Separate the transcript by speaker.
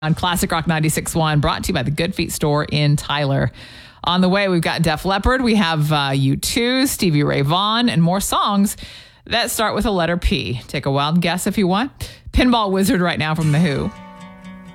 Speaker 1: On Classic Rock 96.1, brought to you by the Good Feet store in Tyler. On the way, we've got Def Leppard, we have U2, Stevie Ray Vaughan, and more songs that start with a letter P. Take a wild guess if you want. Pinball Wizard right now from The Who.